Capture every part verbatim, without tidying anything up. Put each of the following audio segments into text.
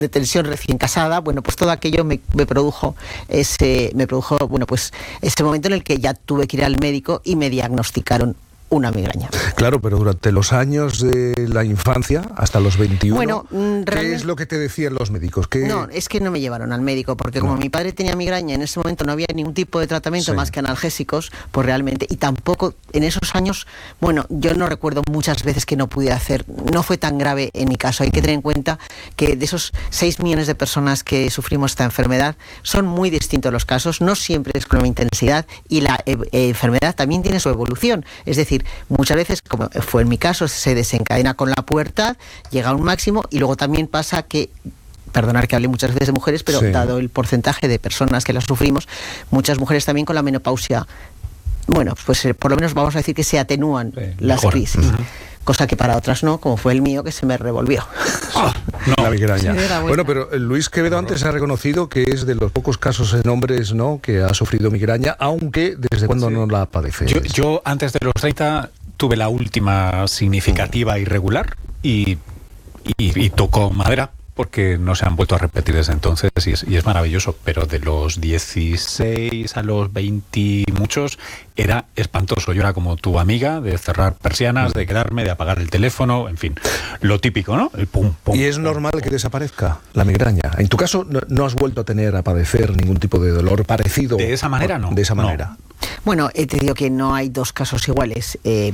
de tensión recién casada, bueno, pues todo aquello me, me produjo ese, me produjo, bueno, pues ese momento en el que ya tuve que ir al médico y me diagnosticaron una migraña. Claro, pero durante los años de la infancia, hasta los veintiuno, bueno, ¿qué realmente... es lo que te decían los médicos? ¿Qué... No, es que no me llevaron al médico, porque no. como mi padre tenía migraña, en ese momento no había ningún tipo de tratamiento sí. más que analgésicos, pues realmente, y tampoco en esos años, bueno, yo no recuerdo muchas veces que no pudiera hacer, no fue tan grave en mi caso. Hay que tener en cuenta que de esos seis millones de personas que sufrimos esta enfermedad, son muy distintos los casos, no siempre es con la intensidad, y la eh, eh, enfermedad también tiene su evolución, es decir, muchas veces, como fue en mi caso, se desencadena con la pubertad, llega a un máximo y luego también pasa que, perdonar que hable muchas veces de mujeres, pero sí. dado el porcentaje de personas que las sufrimos, muchas mujeres también con la menopausia, bueno, pues eh, por lo menos vamos a decir que se atenúan sí, las mejor. crisis. Uh-huh. Cosa que para otras no, como fue el mío, que se me revolvió. Ah, no, la migraña. Sí, bueno, pero Luis Quevedo antes ha reconocido que es de los pocos casos en hombres, ¿no?, que ha sufrido migraña, aunque ¿desde cuándo sí. no la padece? Yo, yo antes de los treinta tuve la última significativa irregular y, y, y tocó madera, porque no se han vuelto a repetir desde entonces y es, y es maravilloso, pero de los dieciséis a los veinte muchos era espantoso. Yo era como tu amiga, de cerrar persianas, de quedarme, de apagar el teléfono, en fin, lo típico, ¿no? El pum, pum. ¿Y es pum, normal pum. que desaparezca la migraña? En tu caso, no, no has vuelto a tener, a padecer ningún tipo de dolor parecido. De esa manera, no. De esa manera. No. Bueno, eh, te digo que no hay dos casos iguales. Eh,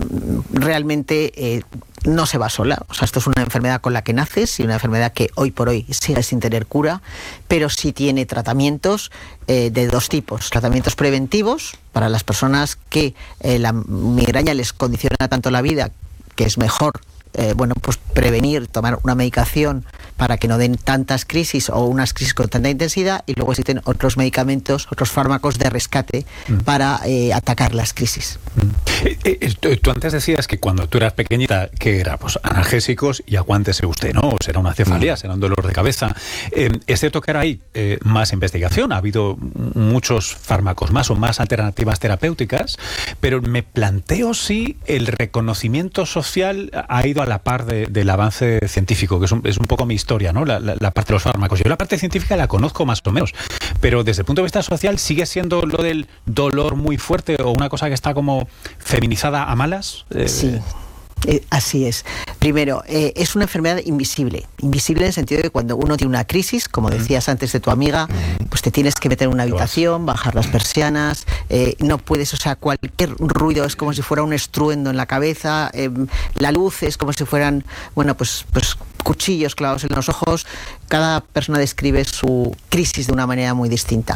realmente eh, no se va sola. O sea, esto es una enfermedad con la que naces y una enfermedad que hoy por hoy sigue sin tener cura, pero sí tiene tratamientos eh, de dos tipos. Tratamientos preventivos para las personas que eh, la migraña les condiciona tanto la vida, que es mejor Eh, bueno, pues prevenir, tomar una medicación para que no den tantas crisis o unas crisis con tanta intensidad, y luego existen otros medicamentos, otros fármacos de rescate mm. para eh, atacar las crisis. Mm. Eh, eh, tú antes decías que cuando tú eras pequeñita, que era pues analgésicos y aguántese usted, ¿no? O será una cefalea, mm. será un dolor de cabeza. Eh, es cierto que ahora hay eh, más investigación, ha habido muchos fármacos más o más alternativas terapéuticas, pero me planteo si el reconocimiento social ha ido a la par de, del avance científico, que es un, es un poco mi historia, ¿no? La, la, la parte de los fármacos. Yo la parte científica la conozco más o menos, pero desde el punto de vista social sigue siendo lo del dolor muy fuerte o una cosa que está como feminizada a malas. Eh, sí. Eh, así es. Primero, eh, es una enfermedad invisible. Invisible en el sentido de que cuando uno tiene una crisis, como decías antes de tu amiga, pues te tienes que meter en una habitación, bajar las persianas, eh, no puedes, o sea, cualquier ruido es como si fuera un estruendo en la cabeza, eh, la luz es como si fueran, bueno, pues, pues cuchillos clavados en los ojos. Cada persona describe su crisis de una manera muy distinta.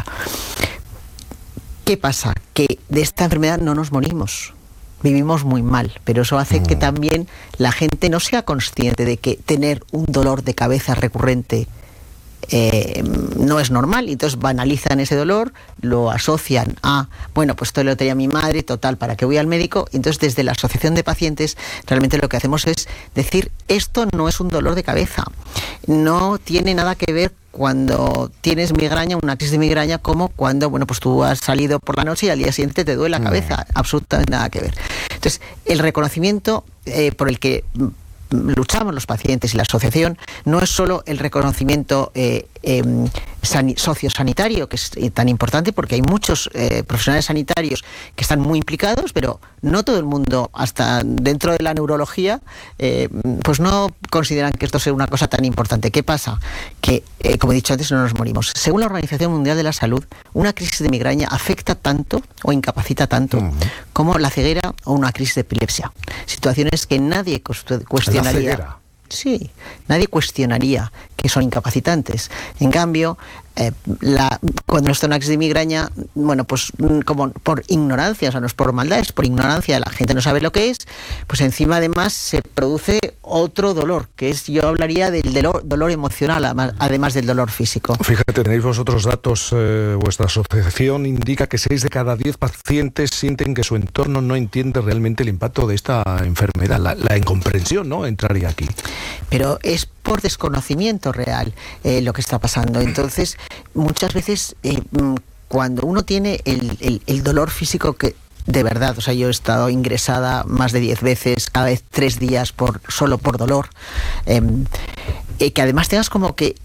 ¿Qué pasa? Que de esta enfermedad no nos morimos. Vivimos muy mal, pero eso hace que también la gente no sea consciente de que tener un dolor de cabeza recurrente eh, no es normal, y entonces banalizan ese dolor, lo asocian a, bueno, pues esto lo tenía mi madre, total, ¿para qué voy al médico? Y entonces desde la asociación de pacientes realmente lo que hacemos es decir, esto no es un dolor de cabeza, no tiene nada que ver cuando tienes migraña, una crisis de migraña, como cuando, bueno, pues tú has salido por la noche y al día siguiente te duele la cabeza, absolutamente nada que ver. Entonces, el reconocimiento eh, por el que luchamos los pacientes y la asociación no es solo el reconocimiento eh, eh, san- sociosanitario, que es eh, tan importante, porque hay muchos eh, profesionales sanitarios que están muy implicados, pero no todo el mundo, hasta dentro de la neurología, eh, pues no consideran que esto sea una cosa tan importante. ¿Qué pasa? Que, eh, como he dicho antes, no nos morimos. Según la Organización Mundial de la Salud, una crisis de migraña afecta tanto o incapacita tanto uh-huh. como la ceguera o una crisis de epilepsia. Situaciones que nadie cuestionaría. La ceguera. Sí, nadie cuestionaría que son incapacitantes. En cambio, eh, la, cuando está una crisis de migraña, bueno, pues como por ignorancia, o sea, no es por maldad, es por ignorancia, la gente no sabe lo que es, pues encima además se produce otro dolor, que es, yo hablaría del dolor, dolor emocional, además del dolor físico. Fíjate, tenéis vosotros datos, eh, vuestra asociación indica que seis de cada diez pacientes sienten que su entorno no entiende realmente el impacto de esta enfermedad, la, la incomprensión, ¿no?, entraría aquí. Pero es por desconocimiento real eh, lo que está pasando. Entonces, muchas veces eh, cuando uno tiene el, el, el dolor físico que de verdad, o sea, yo he estado ingresada más de diez veces, cada vez tres días por solo por dolor. Eh, eh, que además tengas como que